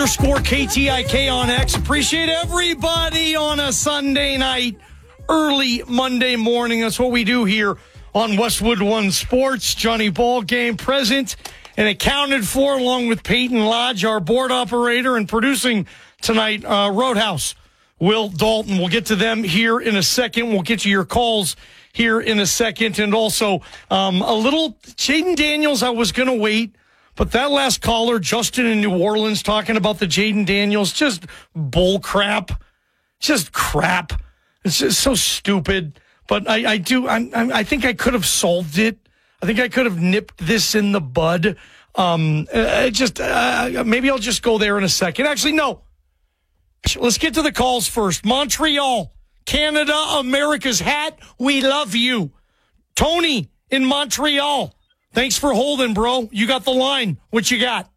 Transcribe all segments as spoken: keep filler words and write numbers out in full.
Score K T I K on X. Appreciate everybody on a Sunday night, early Monday morning. That's what we do here on Westwood One Sports. Johnny Ballgame present and accounted for, along with Peyton Lodge, our board operator, and producing tonight, uh, Roadhouse, Will Dalton. We'll get to them here in a second. We'll get to your calls here in a second. And also um, a little Jaden Daniels. I was going to wait. But that last caller, Justin in New Orleans, talking about the Jaden Daniels, just bull crap. Just crap. It's just so stupid. But I, I do, I, I think I could have solved it. I think I could have nipped this in the bud. Um, I just, uh, maybe I'll just go there in a second. Actually, no. Let's get to the calls first. Montreal, Canada, America's hat. We love you. Tony in Montreal. Thanks for holding, bro. You got the line. What you got?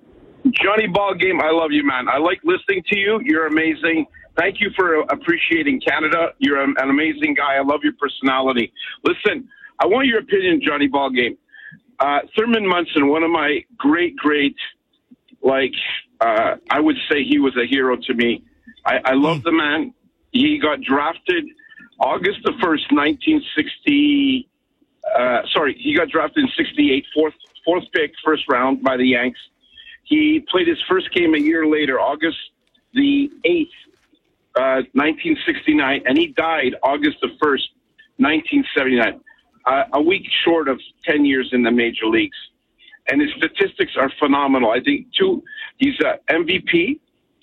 Johnny Ballgame, I love you, man. I like listening to you. You're amazing. Thank you for appreciating Canada. You're an amazing guy. I love your personality. Listen, I want your opinion, Johnny Ballgame. Uh, Thurman Munson, one of my great, great, like, uh, I would say he was a hero to me. I, I love the man. He got drafted August the first, nineteen sixty. Uh, sorry, he got drafted in sixty-eight, fourth, fourth pick, first round by the Yanks. He played his first game a year later, August the eighth, uh, nineteen sixty-nine, and he died August the first, nineteen seventy-nine, uh, a week short of ten years in the major leagues. And his statistics are phenomenal. I think two, he's a M V P.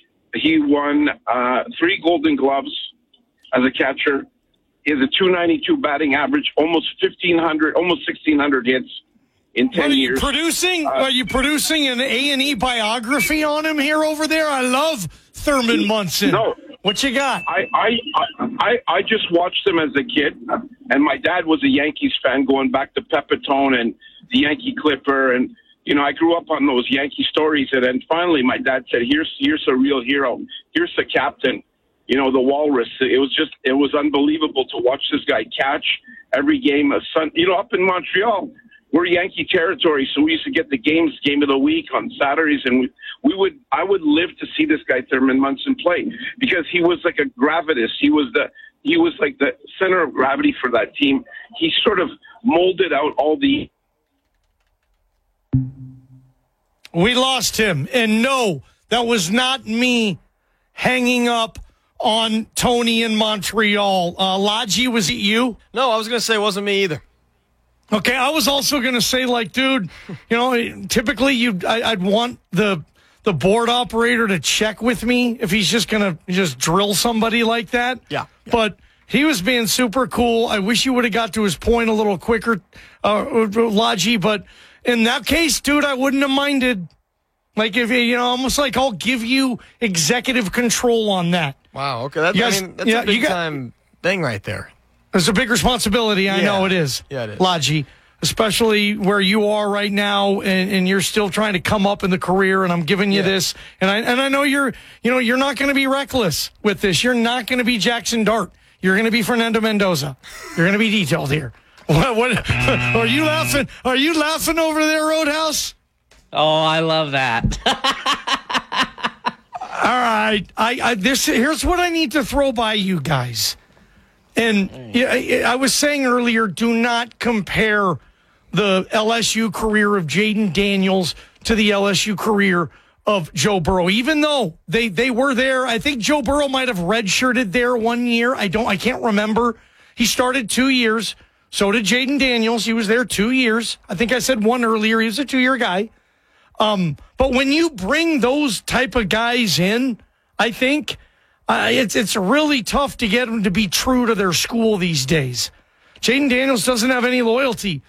He won uh, three Golden Gloves as a catcher. He has a two ninety-two batting average, almost fifteen hundred, almost sixteen hundred hits in ten are you years. Producing? Uh, are you producing an A and E biography on him here over there? I love Thurman Munson. No. What you got? I, I, I, I just watched him as a kid, and my dad was a Yankees fan going back to Pepitone and the Yankee Clipper, and you know, I grew up on those Yankee stories, and then finally my dad said, here's, here's a real hero. Here's the captain. You know, the walrus. It was just, it was unbelievable to watch this guy catch every game of Sun. You know, up in Montreal, we're Yankee territory, so we used to get the games, game of the week on Saturdays, and we, we would, I would live to see this guy Thurman Munson play because he was like a gravitas. He was the, he was like the center of gravity for that team. He sort of molded out all the. We lost him, and no, that was not me hanging up on Tony in Montreal. Uh, Lodgy, was it you? No, I was going to say it wasn't me either. Okay, I was also going to say, like, dude, you know, typically you, I'd want the the board operator to check with me if he's just going to just drill somebody like that. Yeah, yeah. But he was being super cool. I wish you would have got to his point a little quicker, uh, Lodgy. But in that case, dude, I wouldn't have minded. Like, if you know, almost like I'll give you executive control on that. Wow, okay. That's, guys, I mean, that's yeah, a big got, time thing right there. It's a big responsibility. I yeah. know it is. Yeah, it is. Lodgy, especially where you are right now, and, and you're still trying to come up in the career, and I'm giving you yeah. this. And I and I know you're, you know, you're not going to be reckless with this. You're not going to be Jackson Dart. You're going to be Fernando Mendoza. You're going to be detailed here. What, what are you laughing? Are you laughing over there, Roadhouse? Oh, I love that. All right, I, I this here's what I need to throw by you guys, and yeah, I, I was saying earlier, do not compare the L S U career of Jaden Daniels to the L S U career of Joe Burrow. Even though they they were there, I think Joe Burrow might have redshirted there one year. I don't, I can't remember. He started two years. So did Jaden Daniels. He was there two years. I think I said one earlier. He was a two-year guy. Um, but when you bring those type of guys in, I think uh, it's it's really tough to get them to be true to their school these days. Jaden Daniels doesn't have any loyalty